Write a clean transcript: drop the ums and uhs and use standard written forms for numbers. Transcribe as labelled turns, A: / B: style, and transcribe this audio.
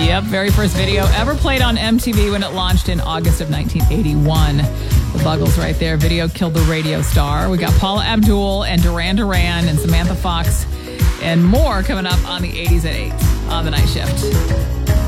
A: Yep, very first video ever played on MTV when it launched in August of 1981. The Buggles right there. Video killed the radio star. We got Paula Abdul and Duran Duran and Samantha Fox and more coming up on the 80s at 8 on The Night Shift.